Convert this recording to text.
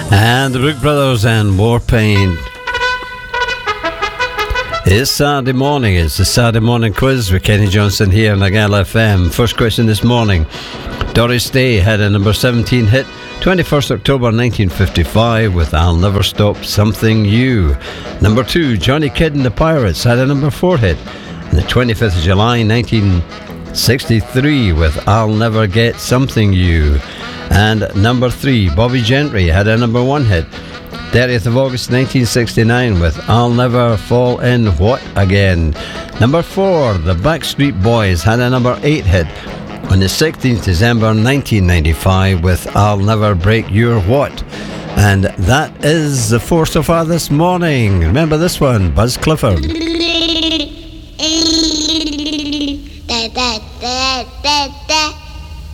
And the Brook Brothers and Warpaint. It's Saturday morning. It's the Saturday morning quiz with Kenny Johnson here on Nagal FM. First question this morning. Doris Day had a number 17 hit 21st October 1955 with I'll Never Stop Something You. Number 2, Johnny Kidd and the Pirates had a number 4 hit on the 25th of July 1963 with I'll Never Get Something You. And number 3, Bobby Gentry had a number 1 hit 30th of August 1969 with I'll Never Fall in What Again. Number 4, the Backstreet Boys had a number 8 hit on the 16th December 1995 with I'll Never Break Your What. And that is the four so far this morning. Remember this one, Buzz Clifford.